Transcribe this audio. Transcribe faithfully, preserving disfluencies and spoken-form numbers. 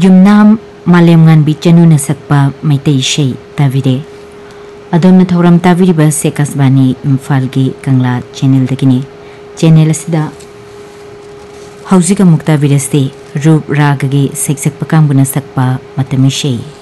ꯌꯨꯝꯅꯥꯝ ꯃꯥꯂꯦꯝꯉꯥꯟꯕꯤ ꯆꯅꯨꯅ ꯁꯛꯄ ꯃꯩꯇꯩ ꯏꯁꯩ ꯇꯥꯕꯤꯔꯦ꯫ ꯑꯗꯣꯝꯅ ꯊꯧꯔꯝ ꯇꯥꯕꯤꯔꯤꯕ ꯁꯦꯀꯥꯁꯕꯥꯅꯤ ꯏꯝꯐꯥꯜꯒꯤ ꯀꯪꯂꯥ ꯆꯦꯅꯦꯜꯗꯒꯤꯅꯤ꯫ ꯆꯦꯅꯦꯜ ꯑꯁꯤꯗ ꯍꯧꯖꯤꯛ ꯑꯃꯨꯛ ꯇꯥꯕꯤꯔꯁꯤ ꯔꯨꯞ ꯔꯥꯒꯒꯤ ꯁꯩꯁꯛꯄ ꯀꯥꯡꯕꯨꯅ ꯁꯛꯄ ꯃꯇꯝ ꯏꯁꯩ꯫